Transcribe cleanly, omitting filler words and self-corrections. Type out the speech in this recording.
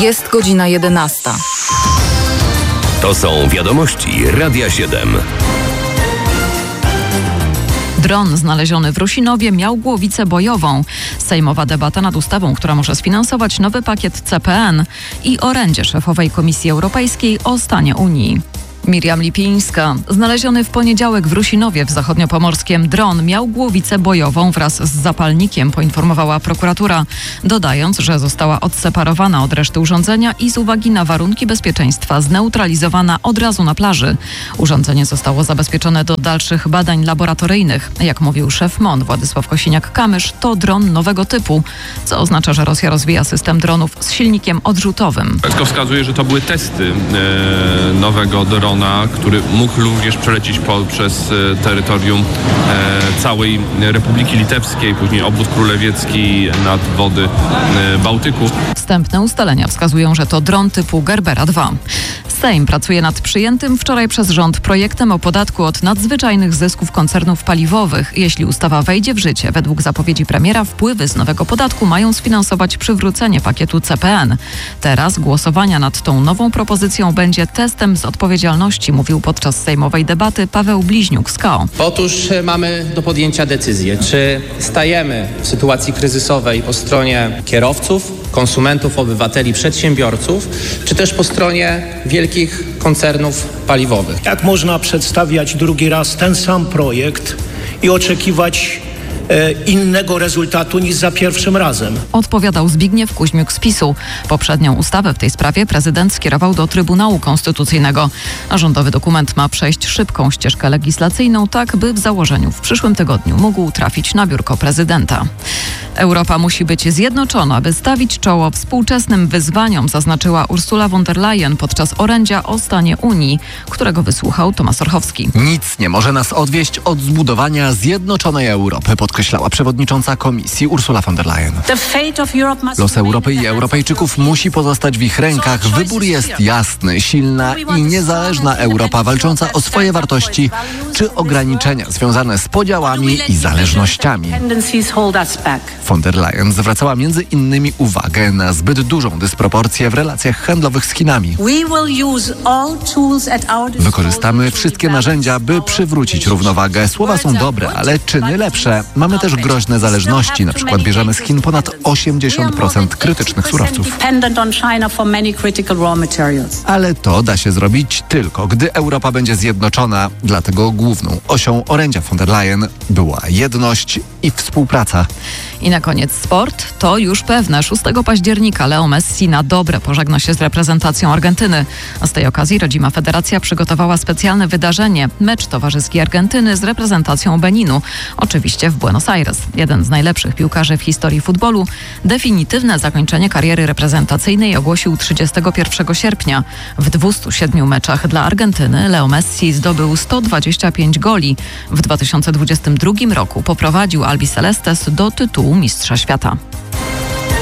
Jest godzina 11. To są wiadomości Radia 7. Dron znaleziony w Rusinowie miał głowicę bojową. Sejmowa debata nad ustawą, która może sfinansować nowy pakiet CPN i orędzie szefowej Komisji Europejskiej o stanie Unii. Miriam Lipińska. Znaleziony w poniedziałek w Rusinowie w zachodniopomorskiem dron miał głowicę bojową wraz z zapalnikiem, poinformowała prokuratura, dodając, że została odseparowana od reszty urządzenia i z uwagi na warunki bezpieczeństwa zneutralizowana od razu na plaży. Urządzenie zostało zabezpieczone do dalszych badań laboratoryjnych. Jak mówił szef MON Władysław Kosiniak-Kamysz, to dron nowego typu, co oznacza, że Rosja rozwija system dronów z silnikiem odrzutowym. Wszystko wskazuje, że to były testy nowego drona, który mógł również przelecieć przez terytorium całej Republiki Litewskiej, później obwód królewiecki nad wody Bałtyku. Wstępne ustalenia wskazują, że to dron typu Gerbera 2. Sejm pracuje nad przyjętym wczoraj przez rząd projektem o podatku od nadzwyczajnych zysków koncernów paliwowych. Jeśli ustawa wejdzie w życie, według zapowiedzi premiera, wpływy z nowego podatku mają sfinansować przywrócenie pakietu CPN. Teraz głosowania nad tą nową propozycją będzie testem z odpowiedzialności, mówił podczas sejmowej debaty Paweł Bliźniuk z KO. Otóż mamy do podjęcia decyzję, czy stajemy w sytuacji kryzysowej po stronie kierowców, konsumentów, obywateli, przedsiębiorców, czy też po stronie wielkich koncernów paliwowych. Jak można przedstawiać drugi raz ten sam projekt i oczekiwać innego rezultatu niż za pierwszym razem? Odpowiadał Zbigniew Kuźmiuk z PiS-u. Poprzednią ustawę w tej sprawie prezydent skierował do Trybunału Konstytucyjnego. A rządowy dokument ma przejść szybką ścieżkę legislacyjną, tak by w założeniu w przyszłym tygodniu mógł trafić na biurko prezydenta. Europa musi być zjednoczona, by stawić czoło współczesnym wyzwaniom, zaznaczyła Ursula von der Leyen podczas orędzia o stanie Unii, którego wysłuchał Tomasz Orchowski. Nic nie może nas odwieść od zbudowania zjednoczonej Europy, podkreślała przewodnicząca Komisji Ursula von der Leyen. Los Europy i Europejczyków musi pozostać w ich rękach. Wybór jest jasny, silna i niezależna Europa walcząca o swoje wartości czy ograniczenia związane z podziałami i zależnościami. Von der Leyen zwracała między innymi uwagę na zbyt dużą dysproporcję w relacjach handlowych z Chinami. Wykorzystamy wszystkie narzędzia, by przywrócić równowagę. Słowa są dobre, ale czyny lepsze. Mamy też groźne zależności. Na przykład bierzemy z Chin ponad 80% krytycznych surowców. Ale to da się zrobić tylko, gdy Europa będzie zjednoczona. Dlatego główną osią orędzia von der Leyen była jedność i współpraca. I na koniec sport. To już pewne. 6 października Leo Messi na dobre pożegna się z reprezentacją Argentyny. A z tej okazji rodzima federacja przygotowała specjalne wydarzenie. Mecz towarzyski Argentyny z reprezentacją Beninu. Oczywiście w Buenos Aires. Jeden z najlepszych piłkarzy w historii futbolu definitywne zakończenie kariery reprezentacyjnej ogłosił 31 sierpnia. W 207 meczach dla Argentyny Leo Messi zdobył 125 goli. W 2022 roku poprowadził Albicelestes do tytułu mistrza świata.